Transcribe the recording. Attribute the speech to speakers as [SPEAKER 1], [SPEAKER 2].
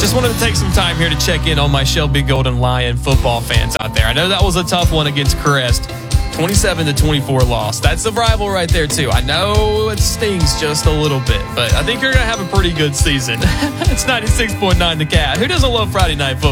[SPEAKER 1] Just wanted to take some time here to check in on my Shelby Golden Lion football fans out there. I know that was a tough one against Crest. 27-24 loss. That's a rival right there, too. I know it stings just a little bit, but I think you're going to have a pretty good season. It's 96.9 The Cat. Who doesn't love Friday Night Football?